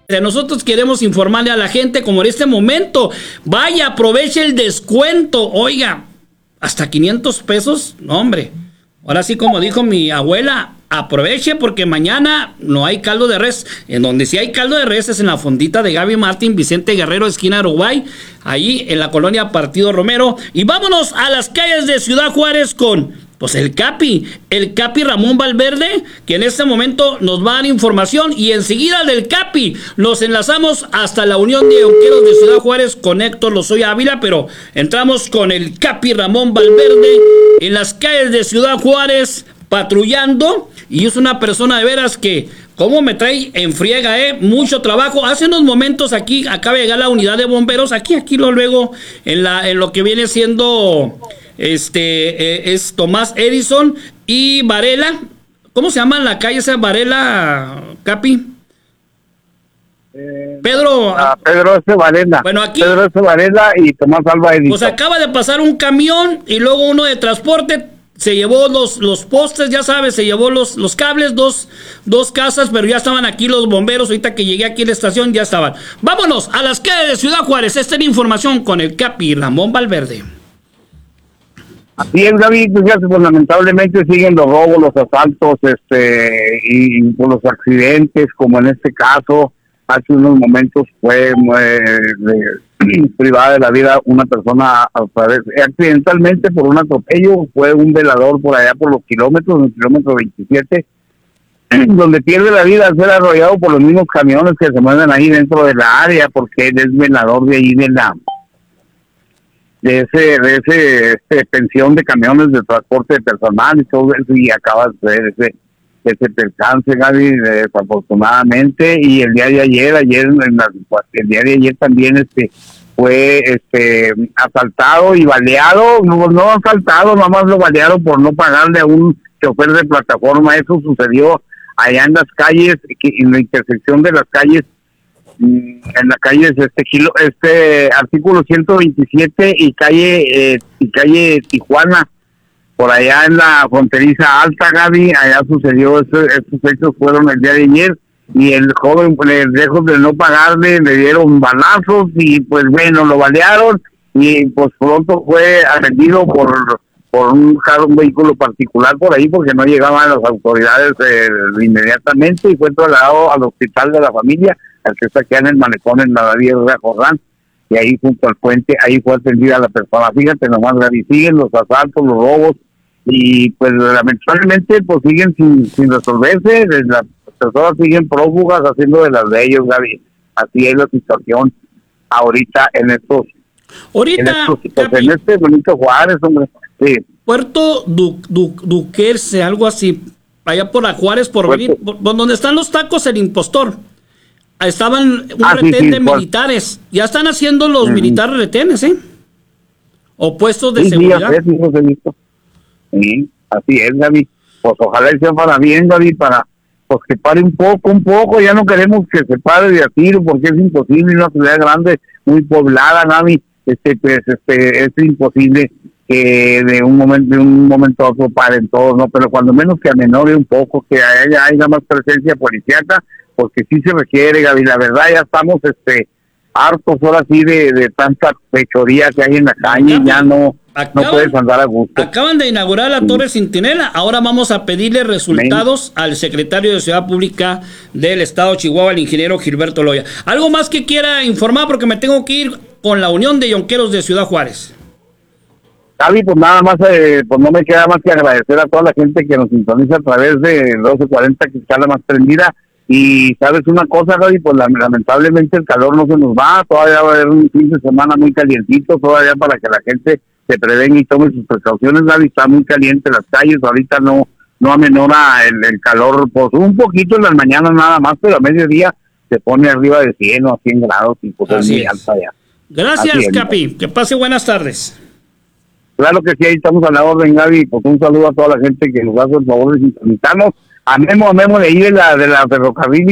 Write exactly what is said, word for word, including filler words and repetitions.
Nosotros queremos informarle a la gente como en este momento. Vaya, aproveche el descuento. Oiga, hasta quinientos pesos. No, hombre. Ahora sí, como dijo mi abuela, aproveche porque mañana no hay caldo de res. En donde sí hay caldo de res es en la fondita de Gaby Martín, Vicente Guerrero, esquina Uruguay, ahí en la colonia Partido Romero. Y vámonos a las calles de Ciudad Juárez con... pues el Capi, el Capi Ramón Valverde, que en este momento nos va a dar información, y enseguida del Capi nos enlazamos hasta la Unión de Yonqueros de Ciudad Juárez con Héctor Lozoya Ávila, pero entramos con el Capi Ramón Valverde en las calles de Ciudad Juárez patrullando, y es una persona de veras que cómo me trae en friega, eh, mucho trabajo. Hace unos momentos aquí acaba de llegar la unidad de bomberos, aquí, aquí lo luego en la en lo que viene siendo Este eh, es Tomás Edison y Varela. ¿Cómo se llama la calle esa Varela, Capi? Eh, Pedro. A Pedro S. Varela. Bueno, aquí. Pedro S. Varela y Tomás Alba Edison. Pues acaba de pasar un camión y luego uno de transporte. Se llevó los, los postes, ya sabes, se llevó los, los cables, dos, dos casas, pero ya estaban aquí los bomberos. Ahorita que llegué aquí a la estación ya estaban. Vámonos a las calles de Ciudad Juárez. Esta es la información con el Capi Ramón Valverde. Así es, Gaby, pues ya pues, lamentablemente siguen los robos, los asaltos, este, y, y pues, los accidentes, como en este caso, hace unos momentos fue eh, de, privada de la vida una persona a través, accidentalmente por un atropello, fue un velador por allá por los kilómetros, en el kilómetro veintisiete, donde pierde la vida al ser arrollado por los mismos camiones que se mueven ahí dentro de la área, porque él es velador de ahí de la... de ese de ese este, pensión de camiones de transporte de personal y todo eso, y acaba de ser ese ese percance, Gaby, desafortunadamente. Y el día de ayer ayer en la, el día de ayer también este fue este asaltado y baleado, no no asaltado, nada más lo balearon por no pagarle a un chofer de plataforma. Eso sucedió allá en las calles, en la intersección de las calles, en la calle este kilo, este artículo ciento veintisiete y calle eh, y calle Tijuana, por allá en la fronteriza alta, Gaby. Allá sucedió eso, estos hechos fueron el día de ayer, y el joven, lejos de no pagarle, le dieron balazos y pues bueno, lo balearon, y pues pronto fue atendido por por un, un vehículo particular por ahí, porque no llegaban las autoridades eh, inmediatamente, y fue trasladado al hospital de la familia, al que está aquí en el malecón en la vía de Jordán, y ahí junto al puente, ahí fue atendida la persona. Fíjate nomás, Gaby, siguen los asaltos, los robos, y pues lamentablemente pues siguen sin, sin resolverse, las personas siguen prófugas haciendo de las de ellos, Gaby. Así es la situación ahorita en estos, ahorita, en, estos, pues, en este bonito Juárez, hombre. Sí. Puerto du, du, Duquerce, algo así, allá por la Juárez, por venir, por, por donde están los tacos el impostor. Estaban un ah, retén sí, sí, de por... militares. Ya están haciendo los uh-huh. militares retenes, ¿eh? O puestos de sí, seguridad. Sí, sí, sí, sí, sí, así es, Gaby. Pues ojalá sea para bien, Gaby, para pues que pare un poco, un poco. Ya no queremos que se pare de a tiro, porque es imposible. Una ciudad grande, muy poblada, Gaby. Este, pues, este, es imposible que de un momento de un momento a otro paren todos, ¿no? Pero cuando menos que amenore un poco, que haya, haya más presencia policíaca, porque sí se requiere, Gaby. La verdad, ya estamos este hartos ahora sí de, de tanta pechoría que hay en la calle. Acaban, ya no, acaban, no puedes andar a gusto. Acaban de inaugurar la sí. Torre Centinela. Ahora vamos a pedirle resultados sí. al secretario de Seguridad Pública del Estado de Chihuahua, el ingeniero Gilberto Loya. ¿Algo más que quiera informar? Porque me tengo que ir con la Unión de Yonqueros de Ciudad Juárez. Gaby, pues nada más, eh, pues no me queda más que agradecer a toda la gente que nos sintoniza a través de doce cuarenta, que está la más prendida. Y sabes una cosa, Gaby, pues lamentablemente el calor no se nos va. Todavía va a haber un fin de semana muy calientito, todavía para que la gente se prevenga y tome sus precauciones, Gaby. Está muy caliente las calles, ahorita no no amenora el, el calor, pues un poquito en las mañanas nada más, pero a mediodía se pone arriba de cien o cien grados, y pues es muy alta ya. Gracias, es, Capi, que pase buenas tardes. Claro que sí, ahí estamos a la orden, Gaby. Pues un saludo a toda la gente que nos hace el favor de sintonizarnos. A Memo, a Memo de ahí de la, de la ferrocarril.